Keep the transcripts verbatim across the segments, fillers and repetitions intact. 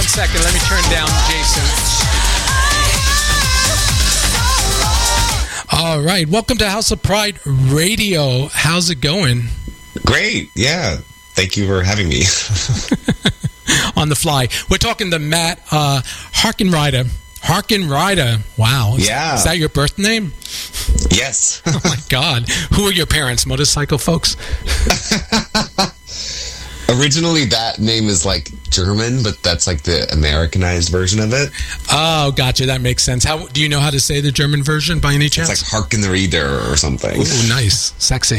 One second, let me turn down Jason. All right, welcome to House of Pride Radio. How's it going? Great, yeah. Thank you for having me. On the fly. We're talking to Matt uh, Harkenrider. Harkenrider. Wow. Is, yeah. Is that your birth name? Yes. Oh, my God. Who are your parents? Motorcycle folks? Originally, that name is like German, but that's like the Americanized version of it. Oh, gotcha. That makes sense. How do you know how to say the German version by any chance? It's like Harkenrider or something. Ooh, nice. Sexy.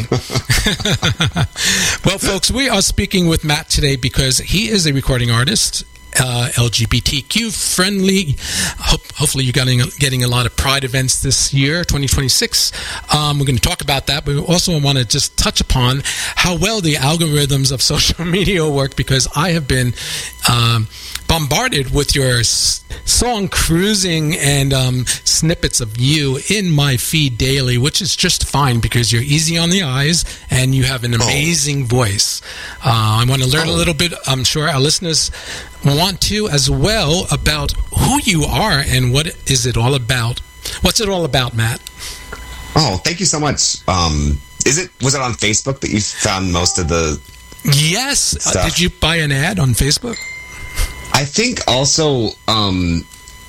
Well, folks, we are speaking with Matt today because he is a recording artist. Uh, L G B T Q friendly. Hope, hopefully you're getting, getting a lot of Pride events this year, twenty twenty-six. Um, we're going to talk about that, but we also want to just touch upon how well the algorithms of social media work, because I have been um, bombarded with your s- song Cruising and um, snippets of you in my feed daily, which is just fine because you're easy on the eyes and you have an amazing oh. voice. Uh, I want to learn oh. a little bit. I'm sure our listeners want to as well about who you are and what is it all about. What's it all about, Matt? Oh, thank you so much. Um, is it was it on Facebook that you found most of the Yes. Uh, did you buy an ad on Facebook? I think also um,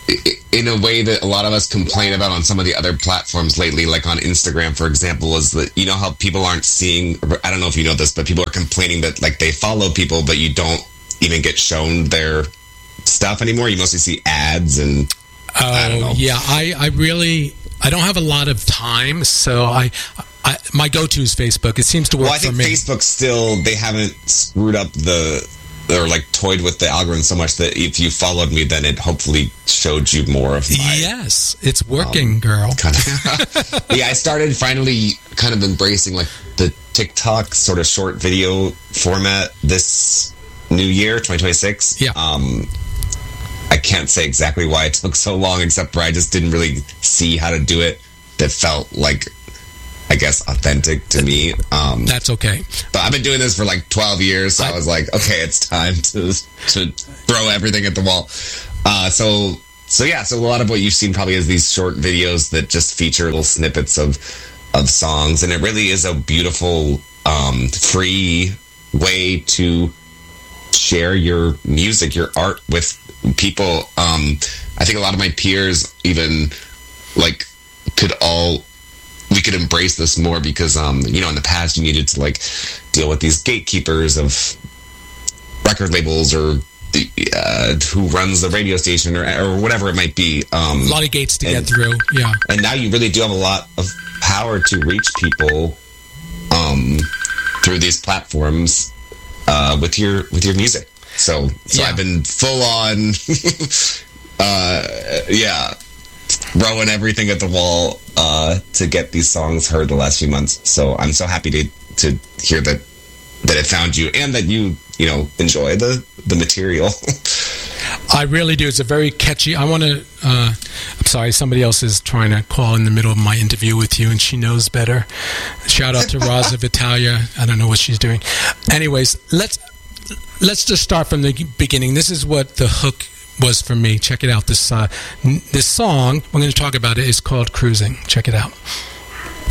in a way that a lot of us complain about on some of the other platforms lately, like on Instagram, for example, is that, you know, how people aren't seeing, I don't know if you know this, but people are complaining that like they follow people, but you don't even get shown their stuff anymore. You mostly see ads and oh I don't know. yeah I, I really I don't have a lot of time, so I, I my go-to is Facebook. It seems to work well, I think for me. Facebook still, they haven't screwed up the or like toyed with the algorithm so much that if you followed me, then it hopefully showed you more of my yes it's working um, girl kind of. Yeah, I started finally kind of embracing like the TikTok sort of short video format this new year, twenty twenty-six. Yeah. Um, I can't say exactly why it took so long, except for I just didn't really see how to do it that felt like, I guess, authentic to me. Um, That's okay. But I've been doing this for like twelve years, so I, I was like, okay, it's time to to throw everything at the wall. Uh, so, so yeah, so a lot of what you've seen probably is these short videos that just feature little snippets of of songs, and it really is a beautiful, um, free way to share your music, your art with people. Um, I think a lot of my peers even like could all, we could embrace this more because, um, you know, in the past you needed to like deal with these gatekeepers of record labels or the, uh, who runs the radio station or, or whatever it might be. Um, a lot of gates to and, get through. Yeah. And now you really do have a lot of power to reach people um, through these platforms. Uh, with your with your music, so so yeah. I've been full on, uh, yeah, throwing everything at the wall uh, to get these songs heard the last few months. So I'm so happy to to hear that that it found you and that you you know enjoy the the material. I really do. It's a very catchy. I want to. Uh, I'm sorry, somebody else is trying to call in the middle of my interview with you, and she knows better. Shout out to Rosa Vitalia. I don't know what she's doing. Anyways, let's let's just start from the beginning. This is what the hook was for me. Check it out. This uh, this song we're going to talk about it is called "Cruising." Check it out.